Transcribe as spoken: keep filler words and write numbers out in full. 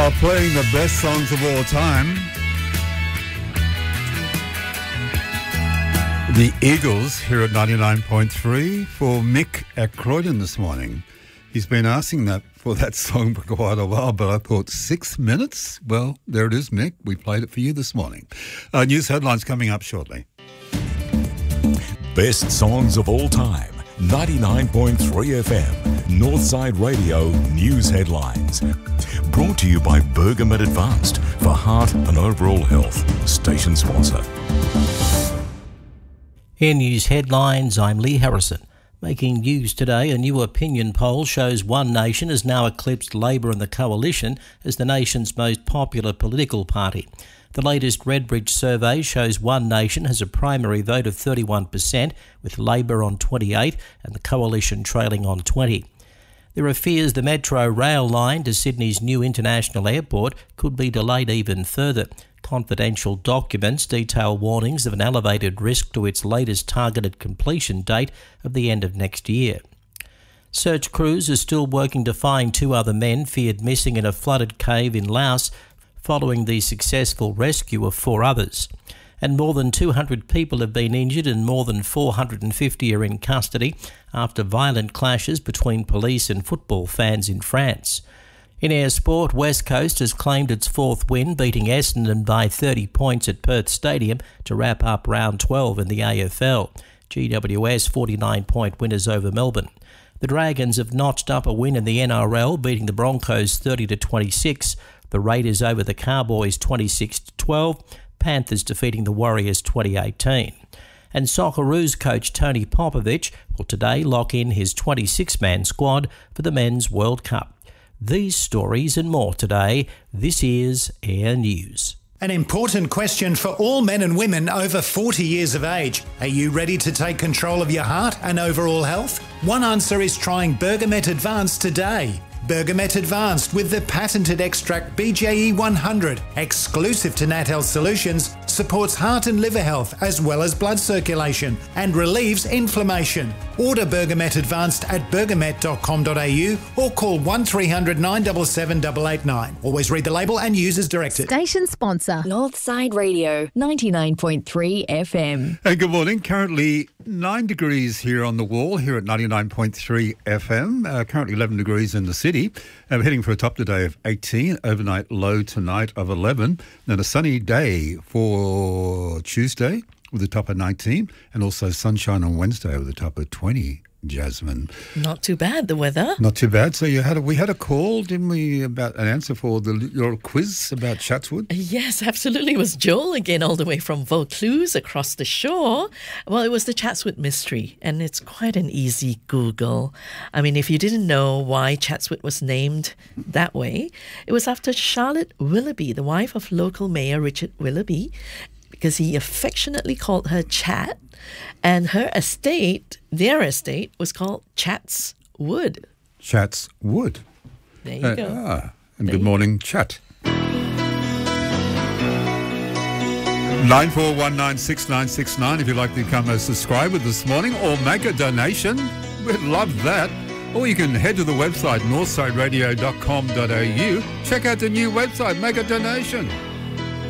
are playing the best songs of all time. The Eagles here at ninety-nine point three for Mick at Croydon this morning. He's been asking that for that song for quite a while, but I thought six minutes? Well, there it is, Mick. We played it for you this morning. Uh, news headlines coming up shortly. Best songs of all time. ninety-nine point three F M, Northside Radio News Headlines. Brought to you by Bergamet Advanced for heart and overall health. Station sponsor. In News Headlines, I'm Lee Harrison. Making news today, a new opinion poll shows One Nation has now eclipsed Labor and the Coalition as the nation's most popular political party. The latest Redbridge survey shows One Nation has a primary vote of thirty-one percent, with Labor on twenty-eight and the Coalition trailing on twenty. There are fears the Metro rail line to Sydney's new international airport could be delayed even further. Confidential documents detail warnings of an elevated risk to its latest targeted completion date of the end of next year. Search crews are still working to find two other men feared missing in a flooded cave in Laos, following the successful rescue of four others. And more than two hundred people have been injured and more than four hundred fifty are in custody after violent clashes between police and football fans in France. In air sport, West Coast has claimed its fourth win, beating Essendon by thirty points at Perth Stadium to wrap up round twelve in the A F L. G W S forty-nine point winners over Melbourne. The Dragons have notched up a win in the N R L, beating the Broncos thirty to twenty-six. The Raiders over the Cowboys twenty-six to twelve, Panthers defeating the Warriors twenty eighteen. And Socceroos coach Tony Popovich will today lock in his twenty-six man squad for the Men's World Cup. These stories and more today. This is Air News. An important question for all men and women over forty years of age. Are you ready to take control of your heart and overall health? One answer is trying Bergamet Advanced today. Bergamet Advanced with the patented extract B J E one hundred, exclusive to Nat Health Solutions, supports heart and liver health as well as blood circulation and relieves inflammation. Order Bergamet Advanced at bergamet dot com dot a u or call one three hundred nine seven seven eight eight nine. Always read the label and use as directed. Station sponsor, Northside Radio, ninety-nine point three F M. Hey, good morning. Currently nine degrees here on the wall here at ninety-nine point three F M. Uh, currently eleven degrees in the city. Uh, we're heading for a top today of eighteen, overnight low tonight of eleven. Then a sunny day for Tuesday with a top of nineteen, and also sunshine on Wednesday with a top of twenty. Jasmine, not too bad the weather. Not too bad. So you had a, we had a call, didn't we, about an answer for the your quiz about Chatswood? Yes, absolutely. It was Joel again, all the way from Vaucluse across the shore. Well, it was the Chatswood mystery, and it's quite an easy Google. I mean, if you didn't know why Chatswood was named that way, it was after Charlotte Willoughby, the wife of local Mayor Richard Willoughby, because he affectionately called her Chat, and her estate, their estate, was called Chatswood. Chatswood. There you uh, go. Ah, and there good morning, Chat. nine four one nine six nine six nine if you'd like to become a subscriber this morning or make a donation. We'd love that. Or you can head to the website northside radio dot com dot a u. Check out the new website, make a donation.